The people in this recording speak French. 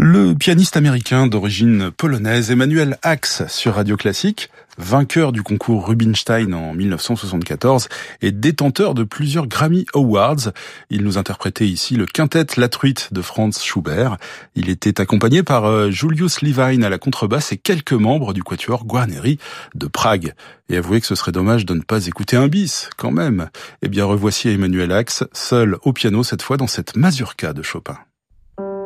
Le pianiste américain d'origine polonaise Emanuel Ax sur Radio Classique, vainqueur du concours Rubinstein en 1974 et détenteur de plusieurs Grammy Awards. Il nous interprétait ici le quintet La Truite de Franz Schubert. Il était accompagné par Julius Levine à la contrebasse et quelques membres du quatuor Guarneri de Prague. Et avouez que ce serait dommage de ne pas écouter un bis, quand même. Eh bien, revoici Emanuel Ax, seul au piano cette fois dans cette mazurka de Chopin.